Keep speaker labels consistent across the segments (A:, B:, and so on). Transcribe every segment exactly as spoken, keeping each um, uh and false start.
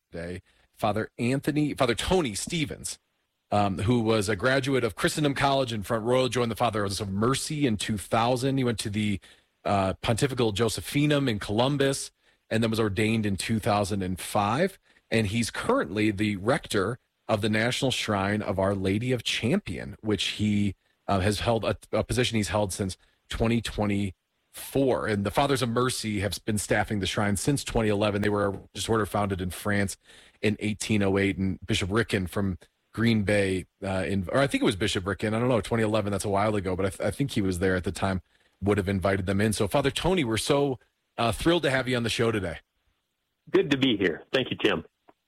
A: today, Father Anthony, Father Tony Stevens, um, who was a graduate of Christendom College in Front Royal, joined the Fathers of Mercy in two thousand. He went to the uh, Pontifical Josephinum in Columbus and then was ordained in two thousand five. And he's currently the rector of the National Shrine of Our Lady of Champion, which he uh, has held a, a position he's held since twenty twenty-four. And the Fathers of Mercy have been staffing the shrine since twenty eleven. They were a religious order founded in France in eighteen oh eight, and Bishop Ricken from Green Bay, uh, in, or I think it was Bishop Ricken, I don't know, twenty eleven, that's a while ago, but I, th- I think he was there at the time, would have invited them in. So, Father Tony, we're so uh, thrilled to have you on the show today.
B: Good to be here. Thank you, Tim.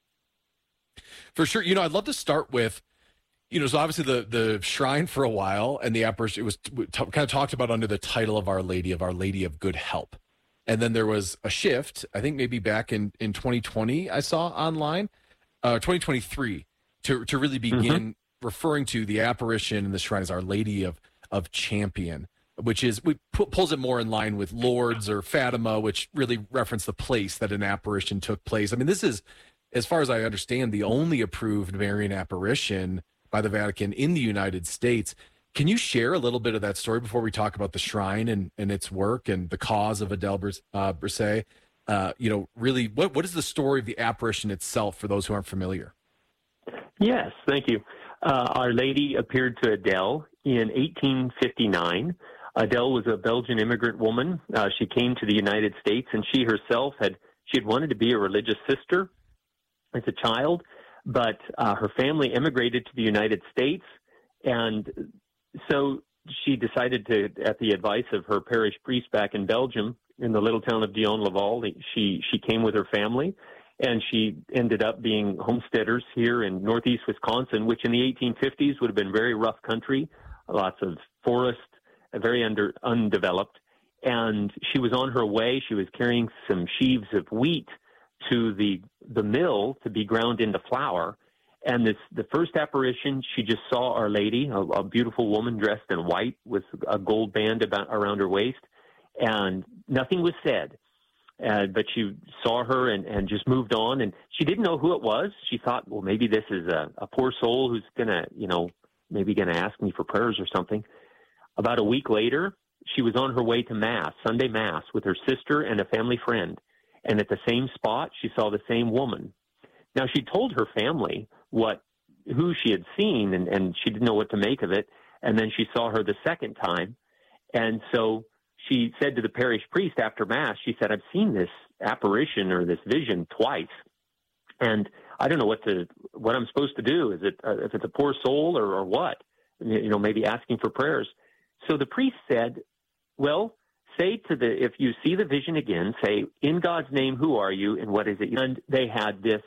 A: For sure. You know, I'd love to start with, you know, so obviously the, the shrine for a while and the apparition, it was t- kind of talked about under the title of Our Lady, of Our Lady of Good Help. And then there was a shift, I think maybe back in, in twenty twenty, I saw online, uh, twenty twenty-three, to, to really begin mm-hmm. referring to the apparition in the shrine as Our Lady of, of Champion, which is, we pu- pulls it more in line with Lourdes or Fatima, which really reference the place that an apparition took place. I mean, this is, as far as I understand, the only approved Marian apparition by the Vatican in the United States. Can you share a little bit of that story before we talk about the shrine and, and its work and the cause of Adele uh, Brisset? Uh, you know, really, what what is the story of the apparition itself for those who aren't familiar?
B: Yes, thank you. Uh, Our Lady appeared to Adele in eighteen fifty-nine. Adele was a Belgian immigrant woman. Uh, she came to the United States, and she herself had she had wanted to be a religious sister as a child, but uh, her family immigrated to the United States, and so she decided to, at the advice of her parish priest back in Belgium, in the little town of Dion-Laval, she she came with her family, and she ended up being homesteaders here in northeast Wisconsin, which in the eighteen fifties would have been very rough country, lots of forest, very under undeveloped. And she was on her way. She was carrying some sheaves of wheat to the the mill to be ground into flour. And this the first apparition, she just saw Our Lady, a, a beautiful woman dressed in white with a gold band about around her waist, and nothing was said. Uh, but she saw her and, and just moved on, and she didn't know who it was. She thought, well, maybe this is a, a poor soul who's gonna, you know, maybe gonna ask me for prayers or something. About a week later, she was on her way to Mass, Sunday Mass, with her sister and a family friend. And at the same spot, she saw the same woman. Now, she told her family what, who she had seen, and, and she didn't know what to make of it. And then she saw her the second time. And so she said to the parish priest after Mass, she said, I've seen this apparition or this vision twice, and I don't know what to, what I'm supposed to do. Is it, uh, if it's a poor soul or, or what? You know, maybe asking for prayers. So the priest said, well, say to the, if you see the vision again, say, in God's name, who are you and what is it? And they had this,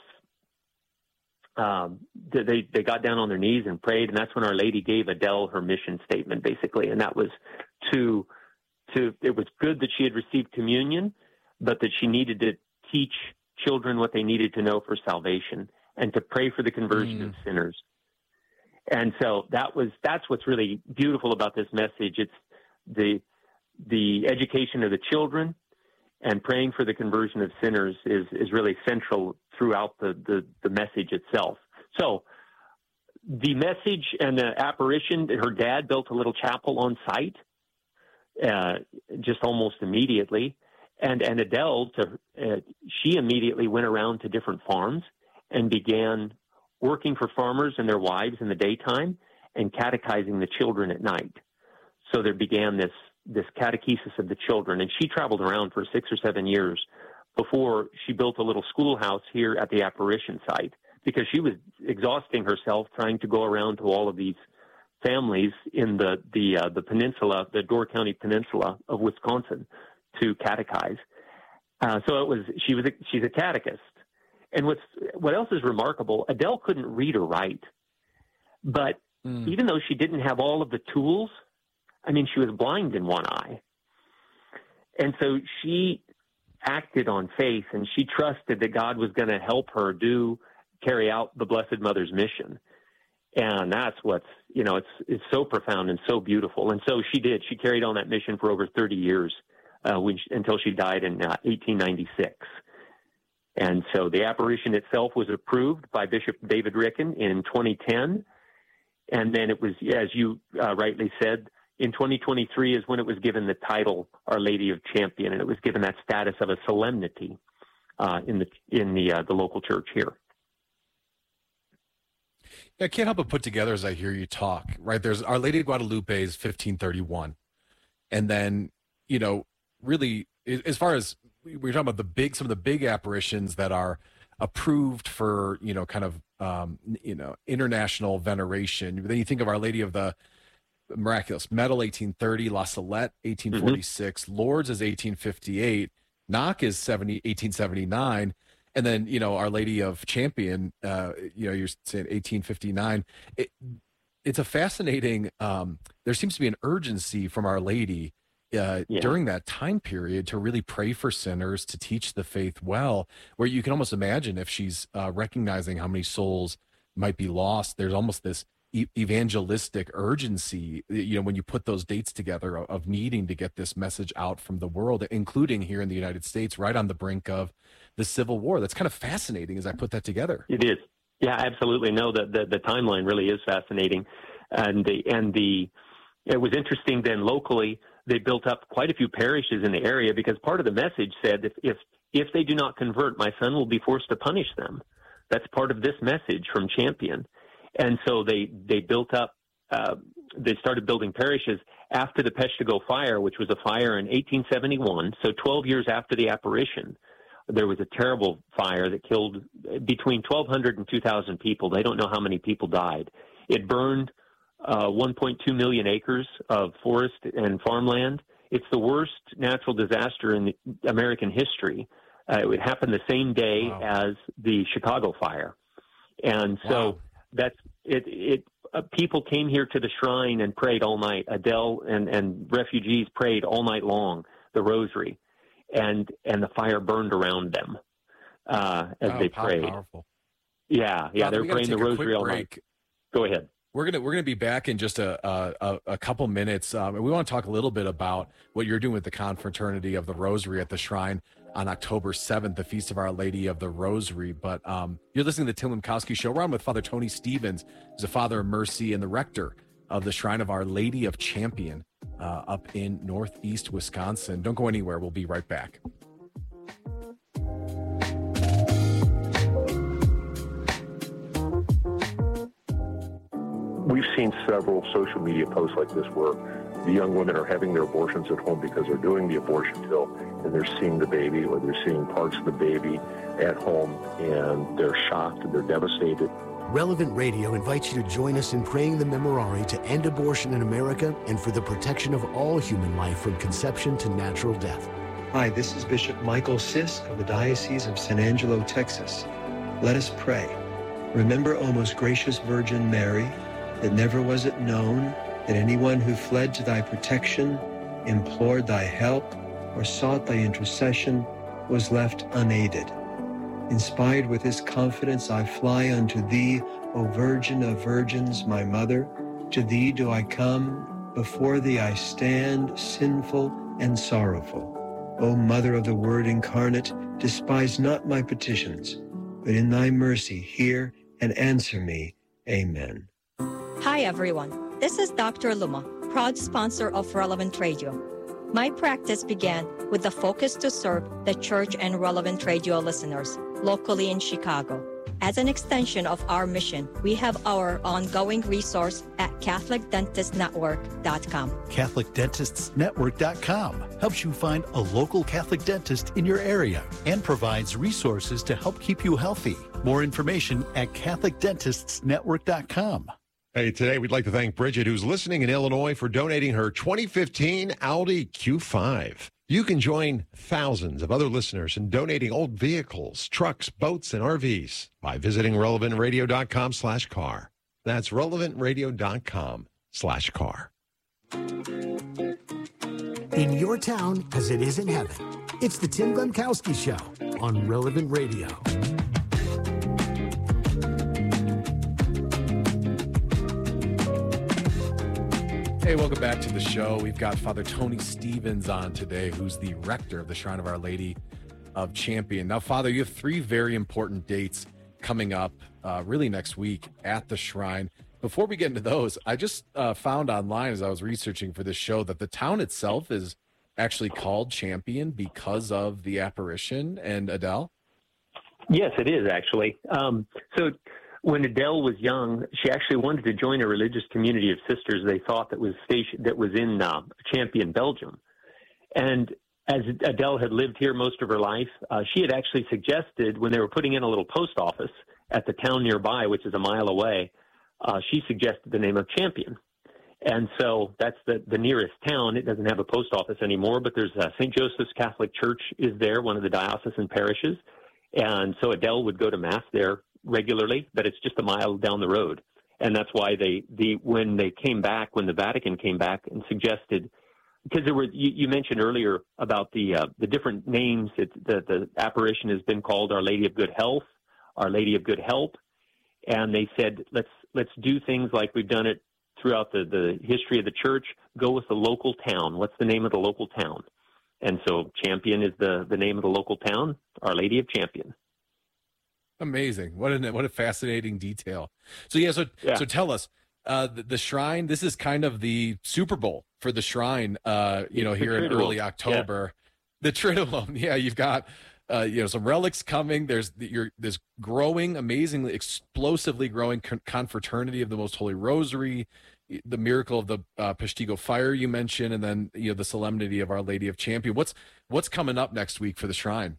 B: um, they, they got down on their knees and prayed. And that's when Our Lady gave Adele her mission statement, basically. And that was to, to, it was good that she had received communion, but that she needed to teach children what they needed to know for salvation and to pray for the conversion mm. of sinners. And so that was, that's what's really beautiful about this message. It's the, the education of the children and praying for the conversion of sinners is, is really central throughout the, the, the message itself. So the message and the apparition, her dad built a little chapel on site, uh, just almost immediately. And, and Adele, to, uh, she immediately went around to different farms and began working for farmers and their wives in the daytime and catechizing the children at night. So there began this, this catechesis of the children. And she traveled around for six or seven years before she built a little schoolhouse here at the apparition site, because she was exhausting herself trying to go around to all of these families in the, the, uh, the peninsula, the Door County Peninsula of Wisconsin, to catechize. Uh, so it was, she was, a, she's a catechist. And what's, what else is remarkable, Adele couldn't read or write, but mm. even though she didn't have all of the tools, I mean, she was blind in one eye. And so she acted on faith, and she trusted that God was going to help her do, carry out the Blessed Mother's mission. And that's what's, you know, it's, it's so profound and so beautiful. And so she did, she carried on that mission for over thirty years, uh, when she, until she died in uh, eighteen ninety-six. And so the apparition itself was approved by Bishop David Ricken in twenty ten. And then it was, as you uh, rightly said, in twenty twenty-three is when it was given the title Our Lady of Champion, and it was given that status of a solemnity uh, in the in the uh, the local church here.
A: I can't help but put together as I hear you talk, right? There's Our Lady of Guadalupe is fifteen thirty-one. And then, you know, really, as far as we're talking about the big, some of the big apparitions that are approved for, you know, kind of, um, you know, international veneration. Then you think of Our Lady of the Miraculous Medal, eighteen thirty, La Salette, eighteen forty-six, mm-hmm. Lourdes is eighteen fifty-eight, Knock is seventy, eighteen seventy-nine. And then, you know, Our Lady of Champion, uh, you know, you're saying eighteen fifty-nine. It, it's a fascinating, um, there seems to be an urgency from Our Lady uh, yeah. during that time period to really pray for sinners, to teach the faith well, where you can almost imagine if she's uh, recognizing how many souls might be lost, there's almost this e- evangelistic urgency, you know, when you put those dates together of, of needing to get this message out from the world, including here in the United States, right on the brink of the Civil War. That's kind of fascinating as I put that together.
B: It is. Yeah, absolutely. No, the, the, the timeline really is fascinating. And the, and the, it was interesting then locally, they built up quite a few parishes in the area because part of the message said, if, if, if they do not convert, my son will be forced to punish them. That's part of this message from Champion. And so they, they built up, uh, they started building parishes after the Peshtigo fire, which was a fire in eighteen seventy-one. So twelve years after the apparition, there was a terrible fire that killed between twelve hundred and two thousand people. They don't know how many people died. It burned uh, one point two million acres of forest and farmland. It's the worst natural disaster in American history. Uh, it happened the same day wow. as the Chicago fire. And so wow. that's it. It uh, people came here to the shrine and prayed all night. Adele and, and refugees prayed all night long, the rosary. And and the fire burned around them uh, as
A: wow,
B: they prayed.
A: Powerful.
B: Yeah, yeah, they're praying the rosary all night. Go ahead.
A: We're gonna we're gonna be back in just a a, a couple minutes, um, and we want to talk a little bit about what you're doing with the Confraternity of the Rosary at the Shrine on October seventh, the Feast of Our Lady of the Rosary. But um, you're listening to the Tim Lemkowski Show. We're on with Father Tony Stevens, who's a Father of Mercy and the rector of the Shrine of Our Lady of Champion uh, up in Northeast Wisconsin. Don't go anywhere. We'll be right back.
C: We've seen several social media posts like this where the young women are having their abortions at home because they're doing the abortion pill and they're seeing the baby or they're seeing parts of the baby at home and they're shocked and they're devastated.
D: Relevant Radio invites you to join us in praying the Memorare to end abortion in America and for the protection of all human life from conception to natural death.
E: Hi, this is Bishop Michael Sisk of the Diocese of San Angelo, Texas. Let us pray. Remember, O most gracious Virgin Mary, that never was it known that anyone who fled to thy protection, implored thy help, or sought thy intercession was left unaided. Inspired with this confidence, I fly unto thee, O Virgin of Virgins, my Mother. To thee do I come, before thee I stand, sinful and sorrowful. O Mother of the Word incarnate, despise not my petitions, but in thy mercy hear and answer me. Amen.
F: Hi everyone, this is Doctor Luma, proud sponsor of Relevant Radio. My practice began with the focus to serve the church and Relevant Radio listeners locally in Chicago. As an extension of our mission, we have our ongoing resource at Catholic Dentist Network dot com.
G: Catholic Dentists Network dot com helps you find a local Catholic dentist in your area and provides resources to help keep you healthy. More information at Catholic Dentists Network dot com.
H: Hey, today we'd like to thank Bridget, who's listening in Illinois, for donating her twenty fifteen Audi Q five. You can join thousands of other listeners in donating old vehicles, trucks, boats, and R Vs by visiting relevant radio dot com slash car. That's relevant radio dot com slash car.
D: In your town, as it is in heaven, it's the Tim Lemkowski Show on Relevant Radio.
A: Hey, welcome back to the show. We've got Father Tony Stevens on today, who's the rector of the Shrine of Our Lady of Champion. Now, Father, you have three very important dates coming up uh, really next week at the Shrine. Before we get into those, I just uh, found online as I was researching for this show that the town itself is actually called Champion because of the apparition and Adele.
B: Yes, it is actually. Um, so when Adele was young, she actually wanted to join a religious community of sisters they thought that was stationed, that was in uh, Champion, Belgium. And as Adele had lived here most of her life, uh, she had actually suggested when they were putting in a little post office at the town nearby, which is a mile away, uh, she suggested the name of Champion. And so that's the, the nearest town. It doesn't have a post office anymore, but there's uh, Saint Joseph's Catholic Church is there, one of the diocesan parishes. And so Adele would go to Mass there regularly, but it's just a mile down the road. And that's why they, the when they came back, when the Vatican came back and suggested, because there were, you, you mentioned earlier about the uh, the different names. It, the, the apparition has been called Our Lady of Good Health, Our Lady of Good Help. And they said, let's let's do things like we've done it throughout the, the history of the church. Go with the local town. What's the name of the local town? And so Champion is the, the name of the local town, Our Lady of Champion.
A: Amazing. What a, what a fascinating detail. So, yeah, so,
B: yeah.
A: so tell us, uh, the, the Shrine, this is kind of the Super Bowl for the Shrine, uh, you know, here in early October. Yeah. The Triduum, yeah, you've got, uh, you know, some relics coming. There's your this growing, amazingly, explosively growing con- confraternity of the Most Holy Rosary, the miracle of the uh, Peshtigo fire you mentioned, and then, you know, the solemnity of Our Lady of Champion. What's what's coming up next week for the Shrine?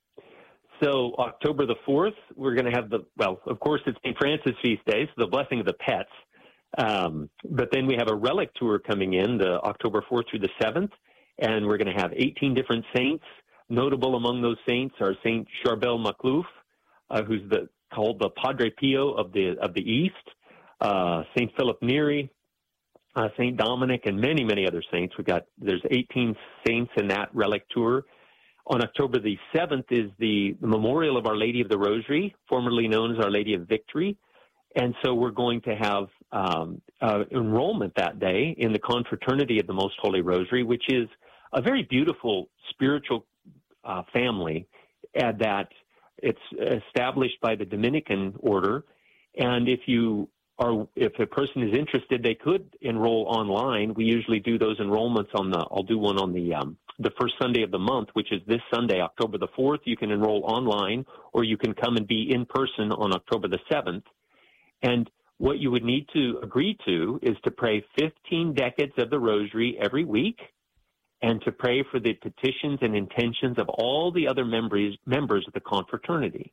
B: So October the fourth, we're going to have the, well, of course, it's Saint Francis feast day, so the blessing of the pets. Um, but then we have a relic tour coming in, the October fourth through the seventh, and we're going to have eighteen different saints. Notable among those saints are Saint Charbel Maclouf, uh, who's the called the Padre Pio of the of the East, uh, Saint Philip Neri, uh, Saint Dominic, and many, many other saints. We've got, there's eighteen saints in that relic tour. On October the seventh is the, the memorial of Our Lady of the Rosary, formerly known as Our Lady of Victory. And so we're going to have um, uh, enrollment that day in the Confraternity of the Most Holy Rosary, which is a very beautiful spiritual uh, family uh, that it's established by the Dominican order. And if you are, if a person is interested, they could enroll online. We usually do those enrollments on the, I'll do one on the, um, the first Sunday of the month, which is this Sunday, October the fourth. You can enroll online, or you can come and be in person on October the seventh. And what you would need to agree to is to pray fifteen decades of the Rosary every week, and to pray for the petitions and intentions of all the other members members of the confraternity.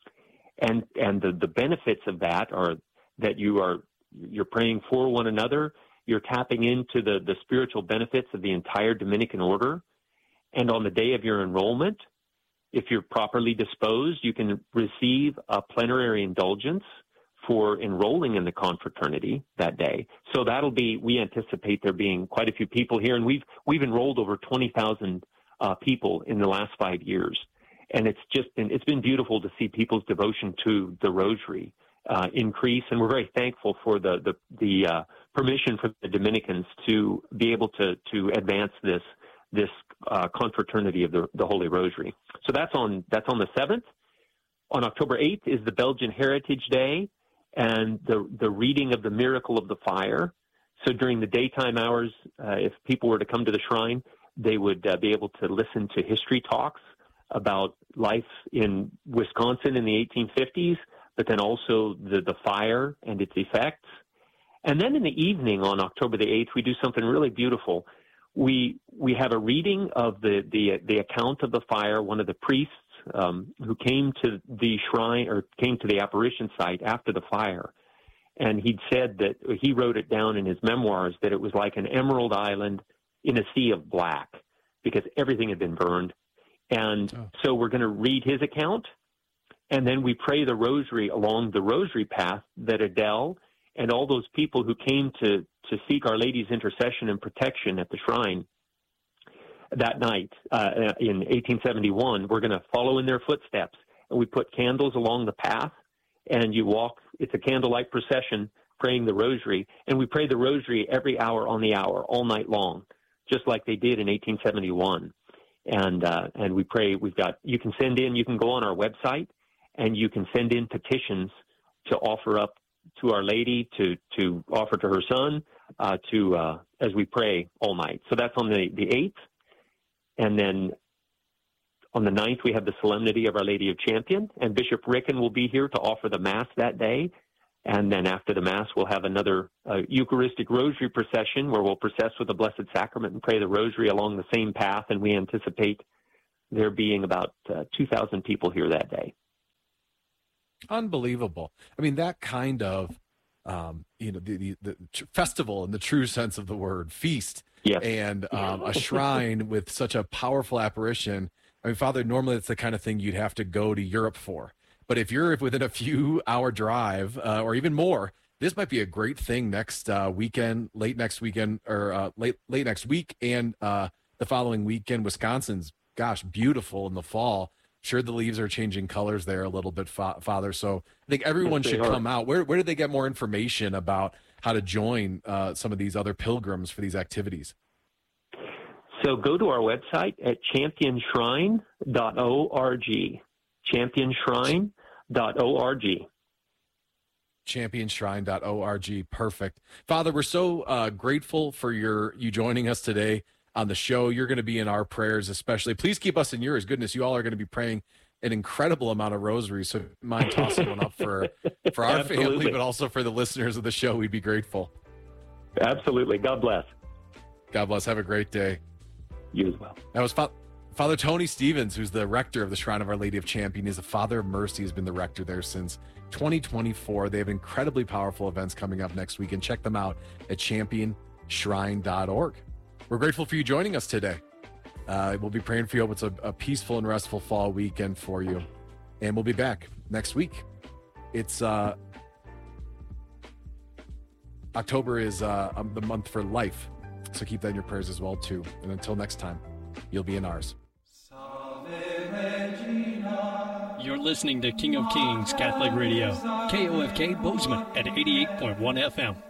B: And and the, the benefits of that are that you are you're praying for one another, you're tapping into the, the spiritual benefits of the entire Dominican order. And on the day of your enrollment, if you're properly disposed, you can receive a plenary indulgence for enrolling in the confraternity that day. So that'll be, we anticipate there being quite a few people here, and we've we've enrolled over twenty thousand uh, people in the last five years. And it's just been, it's been beautiful to see people's devotion to the Rosary uh, increase, and we're very thankful for the the, the uh, permission from the Dominicans to be able to to advance this this uh, confraternity of the, the Holy Rosary. So that's on that's on the seventh. On October eighth is the Belgian Heritage Day, and the the reading of the Miracle of the Fire. So during the daytime hours, uh, if people were to come to the shrine, they would uh, be able to listen to history talks about life in Wisconsin in the eighteen fifties, but then also the, the fire and its effects. And then in the evening on October the eighth, we do something really beautiful. We we have a reading of the, the, the account of the fire. One of the priests Um, who came to the shrine or came to the apparition site after the fire. And he'd said that he wrote it down in his memoirs that it was like an emerald island in a sea of black because everything had been burned. And oh. so we're going to read his account, and then we pray the rosary along the rosary path that Adele and all those people who came to, to seek Our Lady's intercession and protection at the shrine that night uh, in eighteen seventy-one, we're going to follow in their footsteps. And we put candles along the path, and you walk. It's a candlelight procession praying the rosary. And we pray the rosary every hour on the hour, all night long, just like they did in eighteen seventy-one. And uh, and we pray. We've got. You can send in. You can go on our website, and you can send in petitions to offer up to Our Lady, to to offer to her son, uh, to uh, as we pray all night. So that's on the the eighth, and then on the ninth we have the Solemnity of Our Lady of Champion, and Bishop Ricken will be here to offer the Mass that day. And then after the Mass, we'll have another uh, Eucharistic Rosary procession where we'll process with the Blessed Sacrament and pray the Rosary along the same path. And we anticipate there being about uh, two thousand people here that day.
A: Unbelievable. I mean, that kind of, um, you know, the, the, the festival in the true sense of the word, feast,
B: yes.
A: and um, a shrine with such a powerful apparition. I mean, Father, normally it's the kind of thing you'd have to go to Europe for. But if you're within a few hour drive uh, or even more, this might be a great thing next uh, weekend, late next weekend or uh, late late next week and uh, the following weekend. Wisconsin's, gosh, beautiful in the fall. Sure, the leaves are changing colors there a little bit, fa- Father. So I think everyone
B: yes,
A: should
B: are.
A: come out. Where where did they get more information about how to join uh, some of these other pilgrims for these activities?
B: So go to our website at champion shrine dot org. champion shrine dot org.
A: champion shrine dot org. Perfect. Father, we're so uh, grateful for your you joining us today on the show. You're going to be in our prayers, especially. Please keep us in yours. Goodness, you all are going to be praying an incredible amount of rosaries. So mind tossing one up for, for our
B: Absolutely.
A: family, but also for the listeners of the show. We'd be grateful.
B: Absolutely. God bless.
A: God bless. Have a great day.
B: You as well.
A: That was Fa- Father Tony Stevens, who's the rector of the Shrine of Our Lady of Champion. He's a Father of Mercy. He's been the rector there since twenty twenty-four. They have incredibly powerful events coming up next week, and check them out at champion shrine dot org. We're grateful for you joining us today. Uh, we'll be praying for you. Hope it's a, a peaceful and restful fall weekend for you. And we'll be back next week. It's uh, October is uh, um, the month for life. So keep that in your prayers as well, too. And until next time, you'll be in ours.
I: You're listening to King of Kings Catholic Radio, K O F K Bozeman at eighty-eight point one F M.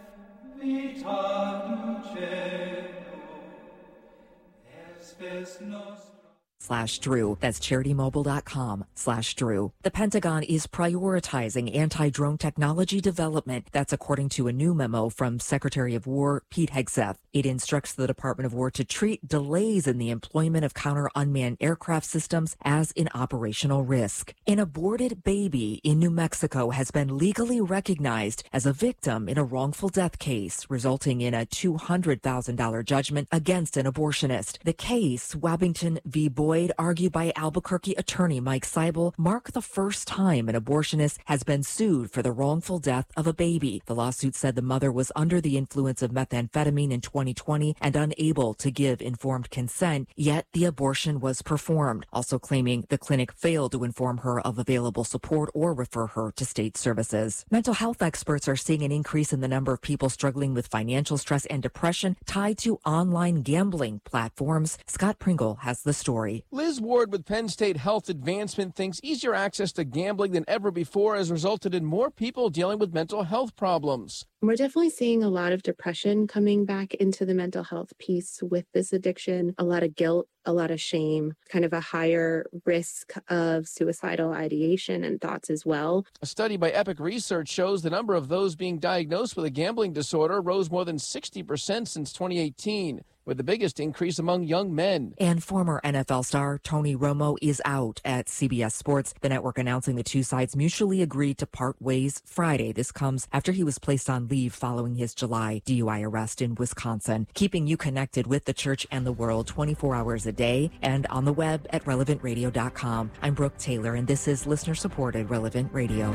J: slash Drew. That's CharityMobile.com slash Drew. The Pentagon is prioritizing anti-drone technology development. That's according to a new memo from Secretary of War Pete Hegseth. It instructs the Department of War to treat delays in the employment of counter-unmanned aircraft systems as an operational risk. An aborted baby in New Mexico has been legally recognized as a victim in a wrongful death case, resulting in a two hundred thousand dollars judgment against an abortionist. The case, Wabbington v. Boyd, argued by Albuquerque attorney Mike Seibel, marked the first time an abortionist has been sued for the wrongful death of a baby. The lawsuit said the mother was under the influence of methamphetamine in twenty twenty and unable to give informed consent, yet the abortion was performed, also claiming the clinic failed to inform her of available support or refer her to state services. Mental health experts are seeing an increase in the number of people struggling with financial stress and depression tied to online gambling platforms. Scott Pringle has the story.
K: Liz Ward with Penn State Health Advancement thinks easier access to gambling than ever before has resulted in more people dealing with mental health problems.
L: We're definitely seeing a lot of depression coming back into the mental health piece with this addiction, a lot of guilt, a lot of shame, kind of a higher risk of suicidal ideation and thoughts as well.
K: A study by Epic Research shows the number of those being diagnosed with a gambling disorder rose more than sixty percent since twenty eighteen. With the biggest increase among young men.
J: And former N F L star Tony Romo is out at C B S Sports, the network announcing the two sides mutually agreed to part ways Friday. This comes after he was placed on leave following his July D U I arrest in Wisconsin. Keeping you connected with the church and the world twenty-four hours a day and on the web at relevant radio dot com. I'm Brooke Taylor, and this is listener-supported Relevant Radio.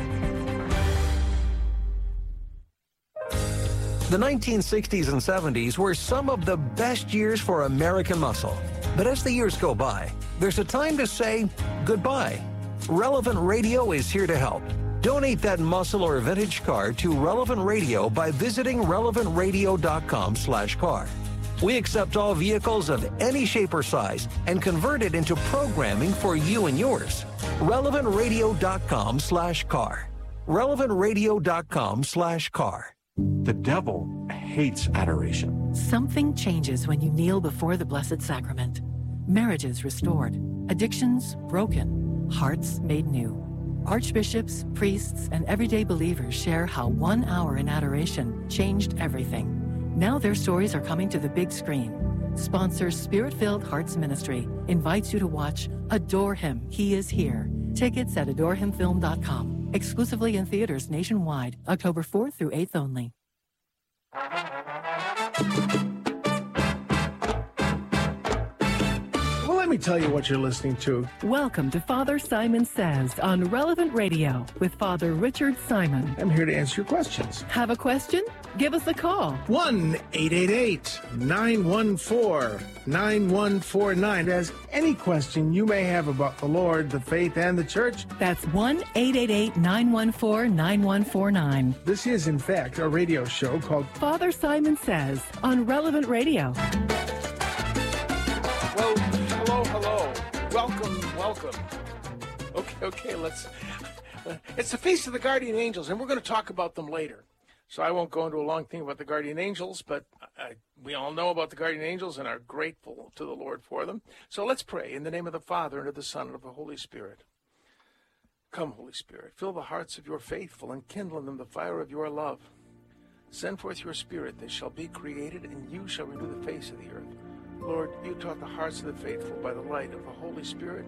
M: The nineteen sixties and seventies were some of the best years for American muscle. But as the years go by, there's a time to say goodbye. Relevant Radio is here to help. Donate that muscle or vintage car to Relevant Radio by visiting relevant radio dot com slash car. We accept all vehicles of any shape or size and convert it into programming for you and yours. relevant radio dot com slash car. relevant radio dot com slash car.
N: The devil hates adoration.
O: Something changes when you kneel before the Blessed Sacrament.
N: marriages restored, addictions broken, hearts made new. Archbishops, priests, and everyday believers share how one hour in adoration changed everything. Now their stories are coming to the big screen. Sponsors Spirit-Filled Hearts Ministry invites you to watch Adore Him, He Is Here. Tickets at adore him film dot com. Exclusively in theaters nationwide, October fourth through eighth only.
O: Well, let me tell you what you're listening to.
N: Welcome to Father Simon Says on Relevant Radio with Father Richard Simon.
O: I'm here to answer your questions.
N: Have a question? Give us a call.
O: one eight eight eight, nine one four, nine one four nine. As any question you may have about the Lord, the faith, and the church.
N: That's one eight eight eight, nine one four, nine one four nine.
O: This is, in fact, a radio show called
N: Father Simon Says on Relevant Radio.
O: Well, hello, hello. Welcome, welcome. Okay, okay, let's... Uh, it's the Feast of the Guardian Angels, and we're going to talk about them later. So I won't go into a long thing about the guardian angels, but I, we all know about the guardian angels and are grateful to the Lord for them. So let's pray in the name of the Father, and of the Son, and of the Holy Spirit. Come, Holy Spirit, fill the hearts of your faithful and kindle in them the fire of your love. Send forth your Spirit, they shall be created, and you shall renew the face of the earth. Lord, you taught the hearts of the faithful by the light of the Holy Spirit.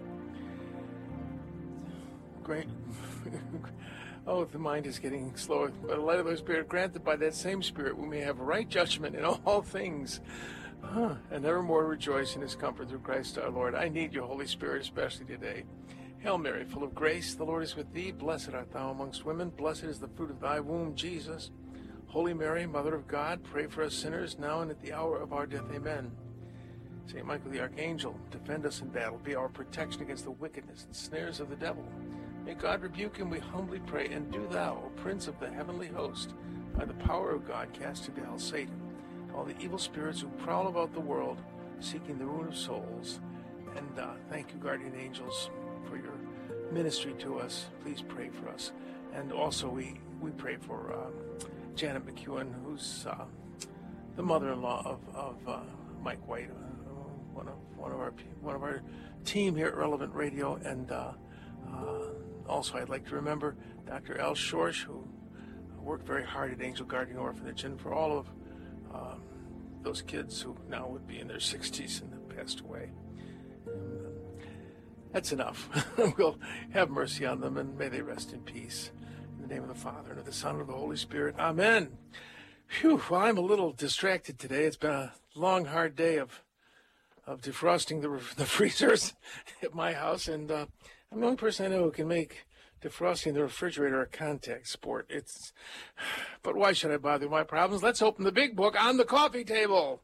O: Great. Oh, the mind is getting slower. By the light of the Spirit, granted by that same Spirit, we may have right judgment in all things, huh. and evermore rejoice in his comfort through Christ our Lord. I need your Holy Spirit, especially today. Hail Mary, full of grace, the Lord is with thee. Blessed art thou amongst women. Blessed is the fruit of thy womb, Jesus. Holy Mary, Mother of God, pray for us sinners, now and at the hour of our death. Amen. Saint Michael the Archangel, defend us in battle. Be our protection against the wickedness and snares of the devil. May God rebuke him, we humbly pray, and do thou, O Prince of the heavenly host, by the power of God, cast into hell Satan, all the evil spirits who prowl about the world, seeking the ruin of souls. And uh, thank you, guardian angels, for your ministry to us. Please pray for us. And also we, we pray for uh, Janet McEwen, who's uh, the mother-in-law of, of uh, Mike White, uh, one of one of our one of our team here at Relevant Radio, and uh, uh, also I'd like to remember Doctor Al Schorsch, who worked very hard at Angel Guardian Orphanage, and for all of um, those kids who now would be in their sixties and have passed away. And, uh, that's enough. We'll have mercy on them, and may they rest in peace. In the name of the Father, and of the Son, and of the Holy Spirit. Amen. Phew, well, I'm a little distracted today. It's been a long, hard day of of defrosting the the freezers at my house, and uh, I'm the only person I know who can make defrosting the refrigerator a contact sport. It's, but why should I bother with my problems? Let's open the big book on the coffee table.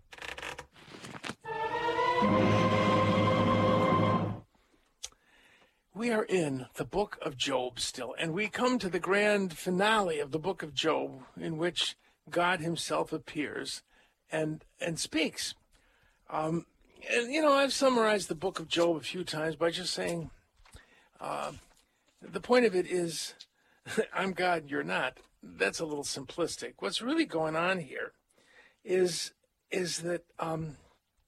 O: We are in the book of Job still, and we come to the grand finale of the book of Job, in which God himself appears and and speaks. Um, and, you know, I've summarized the book of Job a few times by just saying, uh, the point of it is, I'm God, you're not. That's a little simplistic. What's really going on here is, is that um,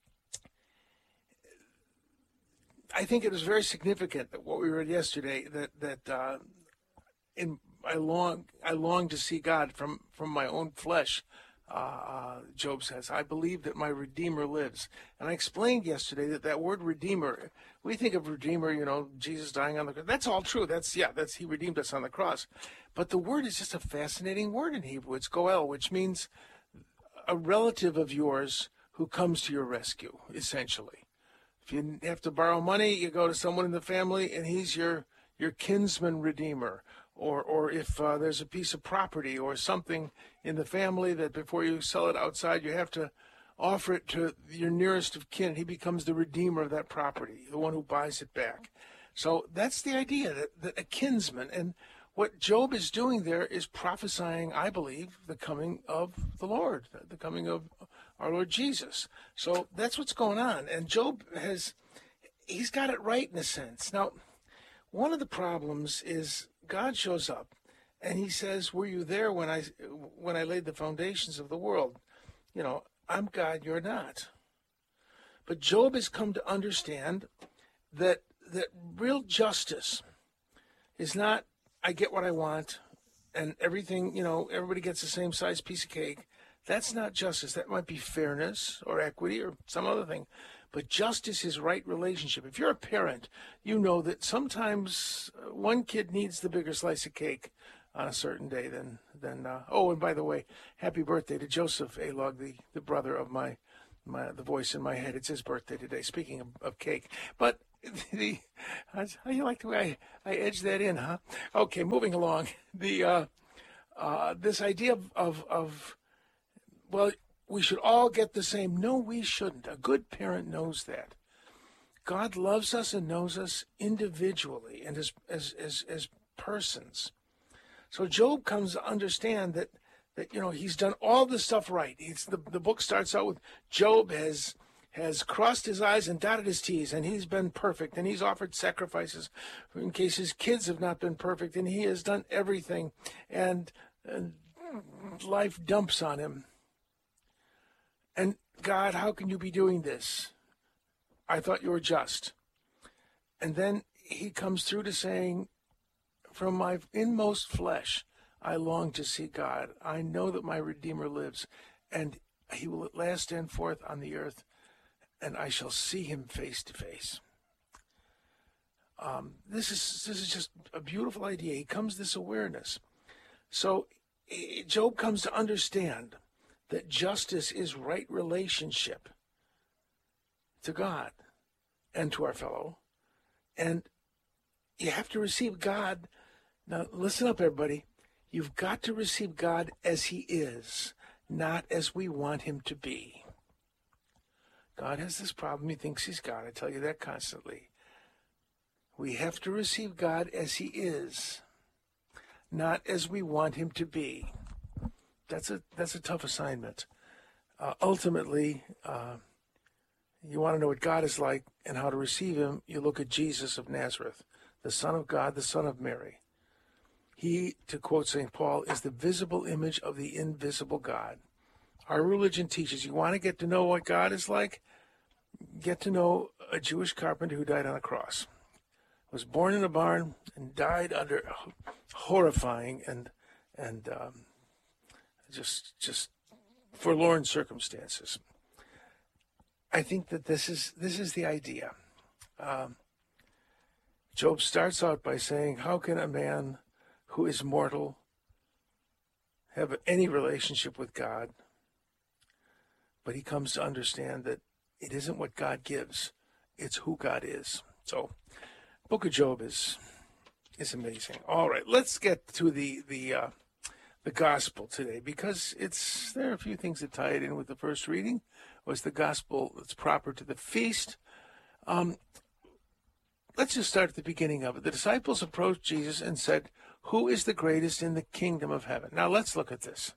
O: I think it was very significant that what we read yesterday, that, that uh, in I long I long to see God from, from my own flesh, uh, uh, Job says. I believe that my Redeemer lives. And I explained yesterday that that word Redeemer, we think of Redeemer, you know, Jesus dying on the cross. That's all true. That's, yeah, that's he redeemed us on the cross. But the word is just a fascinating word in Hebrew. It's Goel, which means a relative of yours who comes to your rescue, essentially. If you have to borrow money, you go to someone in the family, and he's your, your kinsman redeemer. Or, or if uh, there's a piece of property or something in the family that before you sell it outside, you have to offer it to your nearest of kin. He becomes the redeemer of that property, the one who buys it back. So that's the idea, that, that a kinsman. And what Job is doing there is prophesying, I believe, the coming of the Lord, the coming of our Lord Jesus. So that's what's going on. And Job has, he's got it right in a sense. Now, one of the problems is God shows up and he says, were you there when I when I laid the foundations of the world? You know, I'm God, you're not. But Job has come to understand that that real justice is not, I get what I want, and everything, you know, everybody gets the same size piece of cake. That's not justice. That might be fairness or equity or some other thing. But justice is right relationship. If you're a parent, you know that sometimes one kid needs the bigger slice of cake on a certain day than, than uh, oh, and by the way, happy birthday to Joseph Alog, the, the brother of my, my, the voice in my head. It's his birthday today, speaking of, of cake. But the, how you like the way I, I edged that in, huh? Okay, moving along. The, uh, uh, this idea of, of, of, well, we should all get the same. No, we shouldn't. A good parent knows that. God loves us and knows us individually and as as as, as persons. So Job comes to understand that that you know he's done all the stuff right. He's the the book starts out with Job has has crossed his I's and dotted his T's, and he's been perfect, and he's offered sacrifices in case his kids have not been perfect, and he has done everything, and, and life dumps on him. And God, how can you be doing this? I thought you were just. And then he comes through to saying, from my inmost flesh, I long to see God. I know that my Redeemer lives, and he will at last stand forth on the earth, and I shall see him face to face. Um, this is this is just a beautiful idea. He comes to this awareness. So Job comes to understand that justice is right relationship to God and to our fellow. And you have to receive God. Now, listen up, everybody. You've got to receive God as he is, not as we want him to be. God has this problem. He thinks he's God. I tell you that constantly. We have to receive God as he is, not as we want him to be. That's a that's a tough assignment. Uh, ultimately, uh, you want to know what God is like and how to receive him, you look at Jesus of Nazareth, the Son of God, the Son of Mary. He, to quote Saint Paul, is the visible image of the invisible God. Our religion teaches you want to get to know what God is like? Get to know a Jewish carpenter who died on a cross. Was born in a barn and died under horrifying and and um, just just forlorn circumstances. I think that this is this is the idea. Um, Job starts out by saying, how can a man who is mortal have any relationship with God? But he comes to understand that it isn't what God gives, it's who God is. So, Book of Job is is amazing. All right, let's get to the the uh, the gospel today, because it's there are a few things that tie it in with the first reading. Was the gospel that's proper to the feast? Um, let's just start at the beginning of it. The disciples approached Jesus and said, "Who is the greatest in the kingdom of heaven?" Now let's look at this.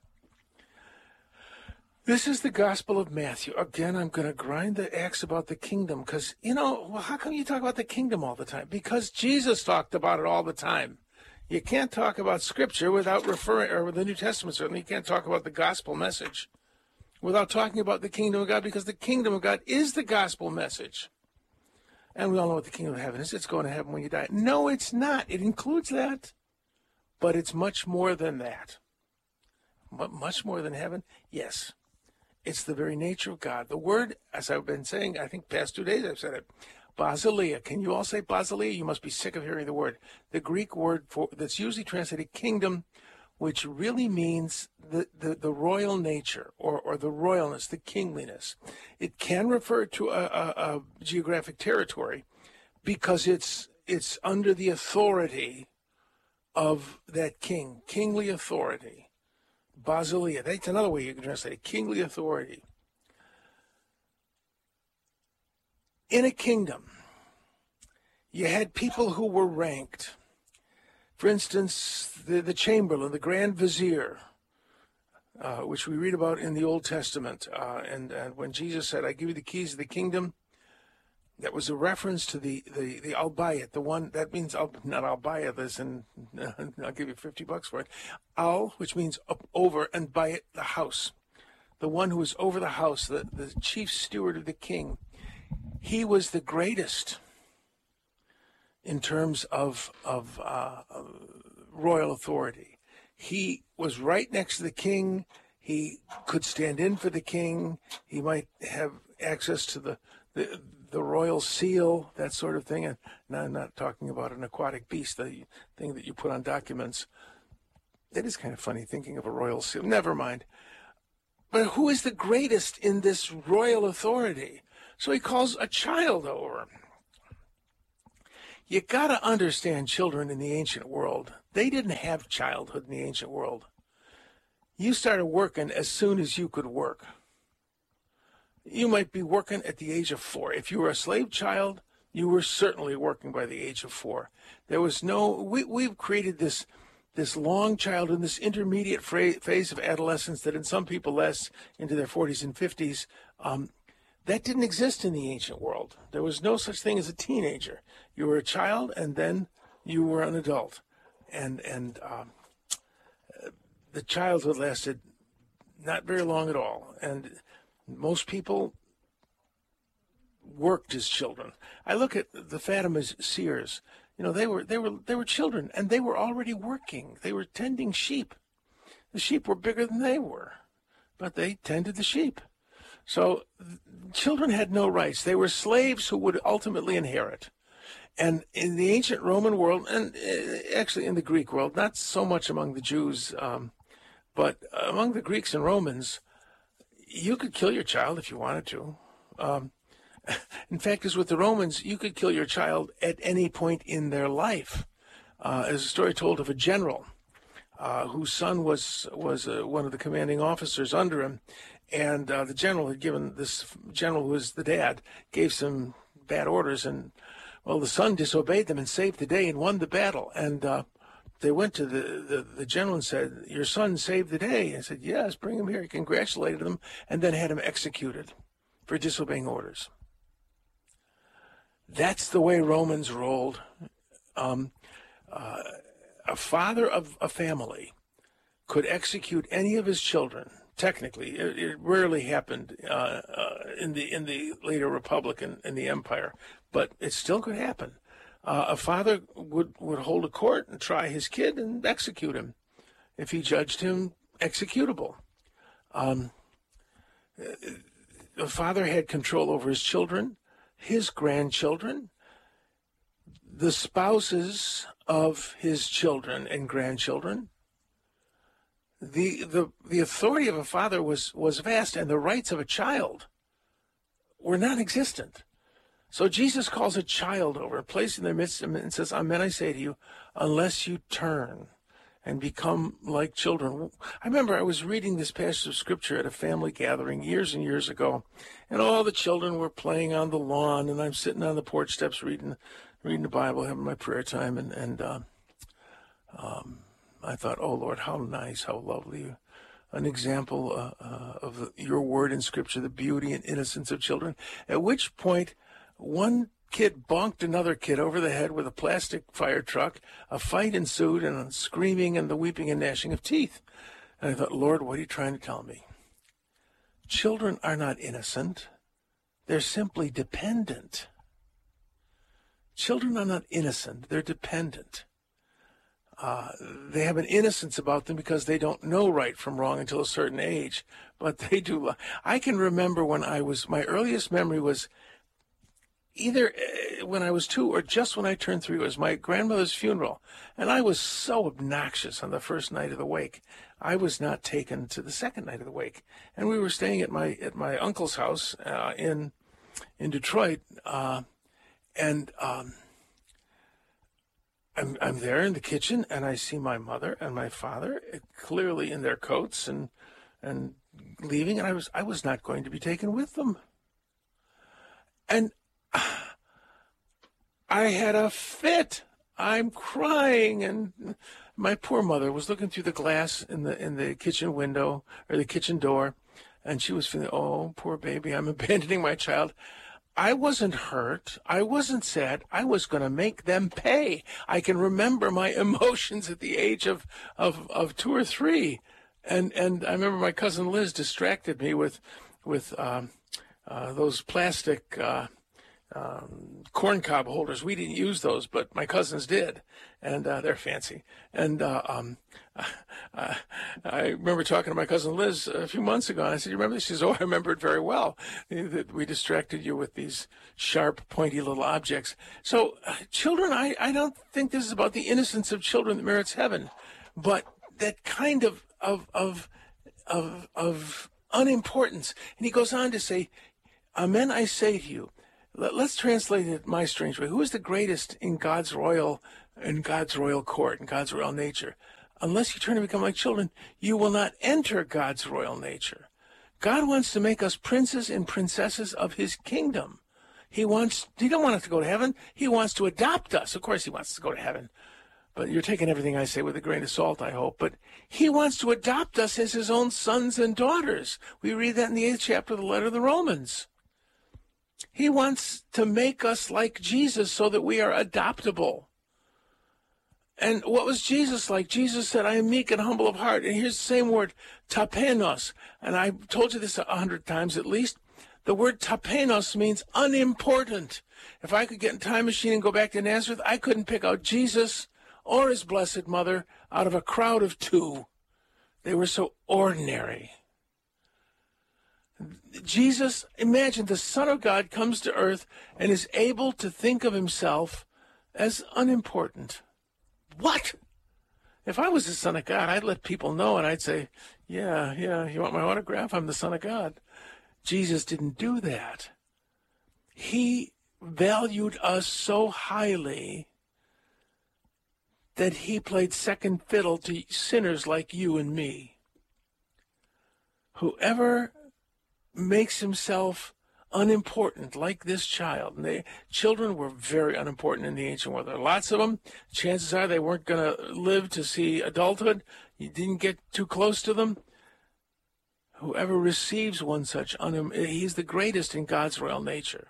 O: This is the Gospel of Matthew. Again, I'm going to grind the axe about the kingdom because, you know, well, how come you talk about the kingdom all the time? Because Jesus talked about it all the time. You can't talk about Scripture without referring, or with the New Testament certainly, you can't talk about the gospel message without talking about the kingdom of God, because the kingdom of God is the gospel message. And we all know what the kingdom of heaven is. It's going to heaven when you die. No, it's not. It includes that, but it's much more than that. But much more than heaven? Yes. It's the very nature of God. The word, as I've been saying, I think past two days I've said it, basileia. Can you all say basileia? You must be sick of hearing the word. The Greek word for that's usually translated kingdom, which really means the, the, the royal nature or, or the royalness, the kingliness. It can refer to a, a, a geographic territory because it's it's under the authority of that king, kingly authority. Basileia, that's another way you can translate it, kingly authority. In a kingdom, you had people who were ranked. For instance, the, the chamberlain, the grand vizier, uh, which we read about in the Old Testament. Uh, and, and when Jesus said, I give you the keys of the kingdom, that was a reference to the, the, the Albayet, the one, that means, Al, not Albayet, as in, I'll give you fifty bucks for it. Al, which means up, over, and Bayet, the house. The one who is over the house, the, the chief steward of the king. he was the greatest in terms of, of uh, royal authority. He was right next to the king. He could stand in for the king. He might have access to the, the, the royal seal, that sort of thing. And now I'm not talking about an aquatic beast, the thing that you put on documents. It is kind of funny thinking of a royal seal. Never mind. But who is the greatest in this royal authority? So he calls a child over. You got to understand children in the ancient world. They didn't have childhood in the ancient world. You started working as soon as you could work. You might be working at the age of four. If you were a slave child, you were certainly working by the age of four. There was no, we, we've created this this long childhood, this intermediate phase of adolescence that in some people lasts into their forties and fifties. Um, that didn't exist in the ancient world. There was no such thing as a teenager. You were a child, and then you were an adult. And, and um, the childhood lasted not very long at all. And most people worked as children. I look at the Fatima seers. You know, they were they were they were children, and they were already working. They were tending sheep. The sheep were bigger than they were, but they tended the sheep. So children had no rights. They were slaves who would ultimately inherit. And in the ancient Roman world, and actually in the Greek world, not so much among the Jews, um, but among the Greeks and Romans, you could kill your child if you wanted to. Um, in fact, as with the Romans, you could kill your child at any point in their life. Uh, there's a story told of a general uh, whose son was was uh, one of the commanding officers under him, and uh, the general had given this general, who was the dad, gave some bad orders, and well, the son disobeyed them and saved the day and won the battle. And uh, they went to the, the, the general and said, "Your son saved the day." And said, "Yes, bring him here." He congratulated him and then had him executed for disobeying orders. That's the way Romans rolled. Um, uh, a father of a family could execute any of his children. Technically, it, it rarely happened uh, uh, in the in the later Republic and in the Empire, but it still could happen. Uh, a father would, would hold a court and try his kid and execute him if he judged him executable. Um, the father had control over his children, his grandchildren, the spouses of his children and grandchildren. The, the, the authority of a father was, was vast, and the rights of a child were non-existent. So Jesus calls a child over, placed in their midst, and says, "Amen, I say to you, unless you turn and become like children." I remember I was reading this passage of Scripture at a family gathering years and years ago, and all the children were playing on the lawn, and I'm sitting on the porch steps reading reading the Bible, having my prayer time, and, and uh, um, I thought, "Oh, Lord, how nice, how lovely, an example uh, uh, of the, your word in Scripture, the beauty and innocence of children." At which point, one kid bonked another kid over the head with a plastic fire truck. A fight ensued, and screaming and the weeping and gnashing of teeth. And I thought, "Lord, what are you trying to tell me?" Children are not innocent. They're simply dependent. Children are not innocent. They're dependent. Uh, they have an innocence about them because they don't know right from wrong until a certain age. But they do. I can remember when I was, my earliest memory was either when I was two or just when I turned three. It was my grandmother's funeral. And I was so obnoxious on the first night of the wake. I was not taken to the second night of the wake. And we were staying at my at my uncle's house uh, in in Detroit. Uh, and um, I'm, I'm there in the kitchen, and I see my mother and my father clearly in their coats and and leaving. And I was I was not going to be taken with them. And I had a fit. I'm crying, and my poor mother was looking through the glass in the in the kitchen window or the kitchen door, and she was feeling, "Oh, poor baby, I'm abandoning my child." I wasn't hurt. I wasn't sad. I was going to make them pay. I can remember my emotions at the age of of, of two or three, and and I remember my cousin Liz distracted me with with um, uh, those plastic. Uh, um, corn cob holders. We didn't use those, but my cousins did, and uh, they're fancy. And uh, um, I, I remember talking to my cousin Liz a few months ago, and I said, "You remember this?" She says, "Oh, I remember it very well. That we distracted you with these sharp, pointy little objects." So, uh, children, I, I don't think this is about the innocence of children that merits heaven, but that kind of of of of, of unimportance. And he goes on to say, "Amen, I say to you." Let's translate it my strange way. Who is the greatest in God's royal, in God's royal court, in God's royal nature? Unless you turn to become like children, you will not enter God's royal nature. God wants to make us princes and princesses of his kingdom. He wants, he don't want us to go to heaven. He wants to adopt us. Of course he wants us to go to heaven. But you're taking everything I say with a grain of salt, I hope. But he wants to adopt us as his own sons and daughters. We read that in the eighth chapter of the letter of the Romans. He wants to make us like Jesus so that we are adoptable. And what was Jesus like? Jesus said, "I am meek and humble of heart." And here's the same word, tapenos. And I told you this a hundred times at least. The word tapenos means unimportant. If I could get in a time machine and go back to Nazareth, I couldn't pick out Jesus or his blessed mother out of a crowd of two. They were so ordinary. Jesus, imagine the Son of God comes to earth and is able to think of himself as unimportant. What? If I was the Son of God, I'd let people know and I'd say, yeah, yeah, you want my autograph? I'm the Son of God. Jesus didn't do that. He valued us so highly that he played second fiddle to sinners like you and me. Whoever makes himself unimportant like this child. And they, children were very unimportant in the ancient world. There are lots of them. Chances are they weren't going to live to see adulthood. You didn't get too close to them. Whoever receives one such, un, he's the greatest in God's royal nature.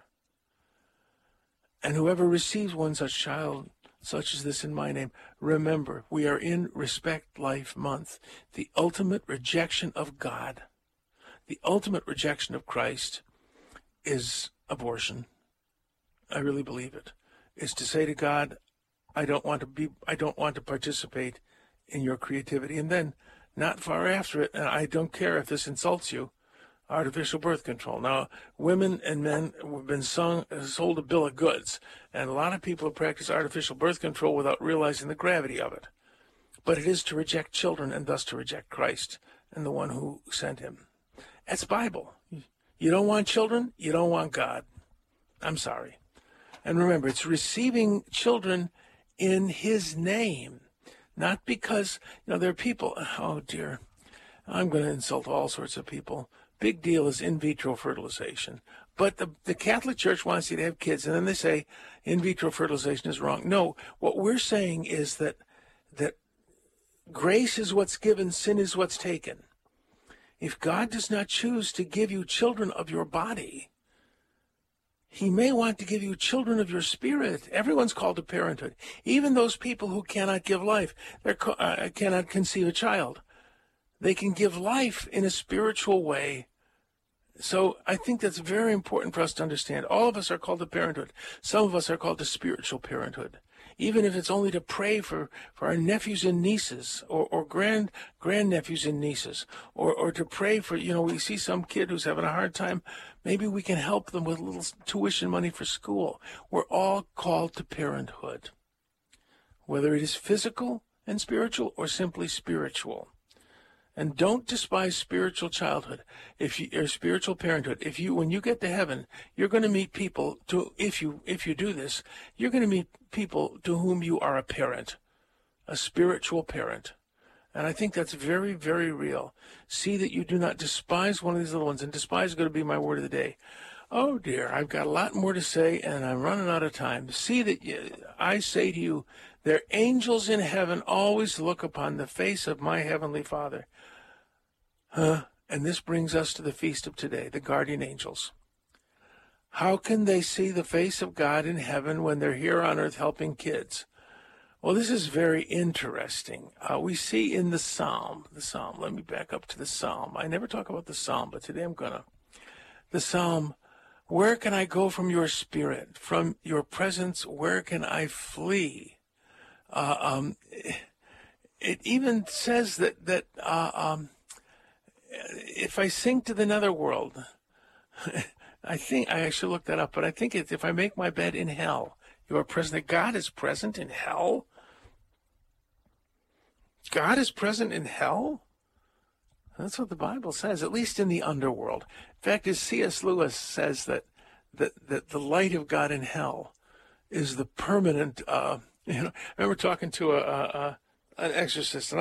O: And whoever receives one such child, such as this in my name, remember, we are in Respect Life Month, the ultimate rejection of God. The ultimate rejection of Christ is abortion. I really believe it. Is to say to God, I don't want to be, I don't want to participate in your creativity. And then, not far after it, and I don't care if this insults you, artificial birth control. Now, women and men have been sung, sold a bill of goods, and a lot of people have practiced artificial birth control without realizing the gravity of it. But it is to reject children and thus to reject Christ and the one who sent him. That's Bible. You don't want children, you don't want God. I'm sorry. And remember, it's receiving children in his name, not because, you know, there are people, oh dear, I'm going to insult all sorts of people. Big deal is in vitro fertilization. But the, the Catholic Church wants you to have kids, and then they say in vitro fertilization is wrong. No, what we're saying is that that grace is what's given, sin is what's taken. If God does not choose to give you children of your body, he may want to give you children of your spirit. Everyone's called to parenthood. Even those people who cannot give life, they uh, cannot conceive a child. They can give life in a spiritual way. So I think that's very important for us to understand. All of us are called to parenthood. Some of us are called to spiritual parenthood. Even if it's only to pray for, for our nephews and nieces or, or grand grandnephews and nieces, or, or to pray for, you know, we see some kid who's having a hard time. Maybe we can help them with a little tuition money for school. We're all called to parenthood, whether it is physical and spiritual or simply spiritual. And don't despise spiritual childhood, if you, or spiritual parenthood. If you, when you get to heaven, you're going to meet people to, if you, if you do this, you're going to meet people to whom you are a parent, a spiritual parent. And I think that's very, very real. See that you do not despise one of these little ones, and despise is going to be my word of the day. Oh dear, I've got a lot more to say, and I'm running out of time. See that you, I say to you, their angels in heaven always look upon the face of my heavenly Father. Huh? And this brings us to the feast of today, the guardian angels. How can they see the face of God in heaven when they're here on earth helping kids? Well, this is very interesting. Uh, we see in the Psalm, the Psalm, let me back up to the Psalm. I never talk about the Psalm, but today I'm going to. The Psalm, Where can I go from your spirit? From your presence, where can I flee? Uh, um, it even says that, that uh, um, if I sink to the netherworld, I think, I should look that up, but I think it's if I make my bed in hell, you are present. That God is present in hell? God is present in hell? That's what the Bible says, at least in the underworld. In fact, as C S Lewis says that that, that the light of God in hell is the permanent, uh, you know, I remember talking to a, a, a an exorcist, and